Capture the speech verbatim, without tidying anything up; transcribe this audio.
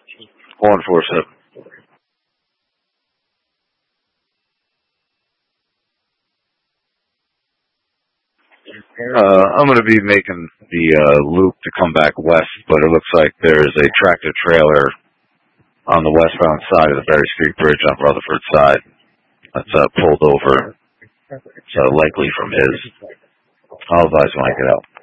One four seven. Uh, I'm going to be making the uh, loop to come back west, but it looks like there's a tractor trailer on the westbound side of the Berry Street Bridge on Rutherford side that's uh, pulled over. So likely from his. I'll advise when I get out.